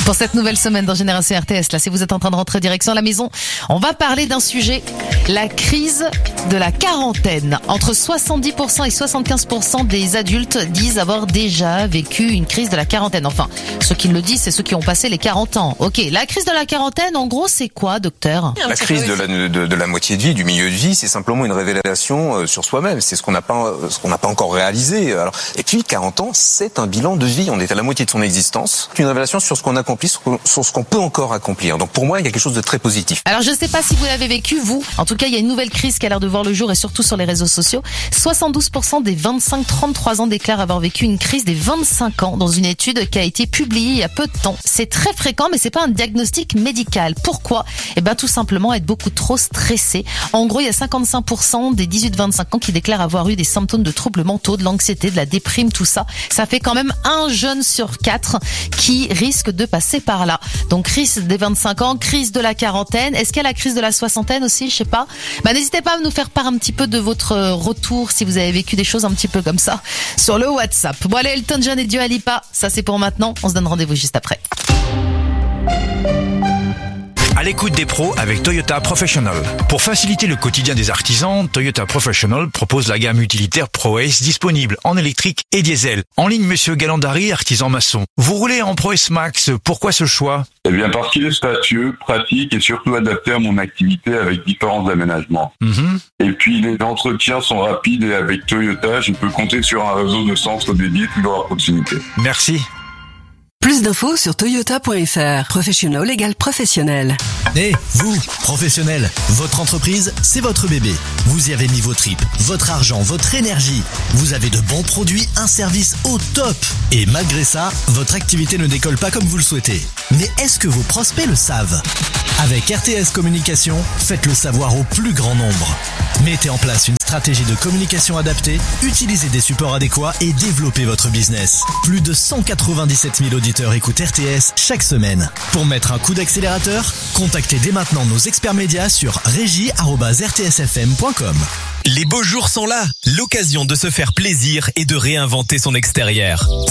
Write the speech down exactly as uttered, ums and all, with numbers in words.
Pour cette nouvelle semaine dans Génération R T S, là, si vous êtes en train de rentrer direction la maison, on va parler d'un sujet, la crise de la quarantaine. Entre soixante-dix pour cent et soixante-quinze pour cent des adultes disent avoir déjà vécu une crise de la quarantaine. Enfin, ceux qui le disent, c'est ceux qui ont passé les quarante ans. Ok, la crise de la quarantaine, en gros, c'est quoi, docteur? La crise de la, de, de la moitié de vie, du milieu de vie, c'est simplement une révélation sur soi-même. C'est ce qu'on n'a pas, ce qu'on n'a pas encore réalisé. Alors, et puis, quarante ans, c'est un bilan de vie. On est à la moitié de son existence. C'est une révélation sur ce qu'on accomplit, sur ce qu'on peut encore accomplir. Donc pour moi, il y a quelque chose de très positif. Alors je ne sais pas si vous l'avez vécu, vous. En tout cas, il y a une nouvelle crise qui a l'air de voir le jour et surtout sur les réseaux sociaux. soixante-douze pour cent des vingt-cinq trente-trois ans déclarent avoir vécu une crise des vingt-cinq ans dans une étude qui a été publiée il y a peu de temps. C'est très fréquent, mais c'est pas un diagnostic médical. Pourquoi? Eh ben tout simplement être beaucoup trop stressé. En gros, il y a cinquante-cinq pour cent des dix-huit vingt-cinq ans qui déclarent avoir eu des symptômes de troubles mentaux, de l'anxiété, de la déprime, tout ça. Ça fait quand même un jeune sur quatre qui risque de passer par là. Donc crise des vingt-cinq ans, crise de la quarantaine. Est-ce qu'il y a la crise de la soixantaine aussi? Je sais pas. Bah n'hésitez pas à nous faire part un petit peu de votre retour si vous avez vécu des choses un petit peu comme ça sur le WhatsApp. Bon allez, Elton John et Dua Lipa, ça c'est pour maintenant. On se donne rendez-vous juste après. À l'écoute des pros avec Toyota Professional. Pour faciliter le quotidien des artisans, Toyota Professional propose la gamme utilitaire ProAce disponible en électrique et diesel. En ligne, monsieur Galandari, artisan maçon. Vous roulez en ProAce Max, pourquoi ce choix? Eh bien, parce qu'il est spacieux, pratique et surtout adapté à mon activité avec différents aménagements. Mm-hmm. Et puis, les entretiens sont rapides et avec Toyota, je peux compter sur un réseau de centres dédiés toujours à proximité. Merci. Plus d'infos sur toyota point f r. Professional égale professionnel. Et hey, vous, professionnel, votre entreprise, c'est votre bébé. Vous y avez mis vos tripes, votre argent, votre énergie. Vous avez de bons produits, un service au top. Et malgré ça, votre activité ne décolle pas comme vous le souhaitez. Mais est-ce que vos prospects le savent? Avec R T S Communication, faites-le savoir au plus grand nombre. Mettez en place une stratégie de communication adaptée, utilisez des supports adéquats et développez votre business. Plus de cent quatre-vingt-dix-sept mille auditeurs écoutent R T S chaque semaine. Pour mettre un coup d'accélérateur, contactez dès maintenant nos experts médias sur régie arobase r t s f m point com. Les beaux jours sont là, l'occasion de se faire plaisir et de réinventer son extérieur.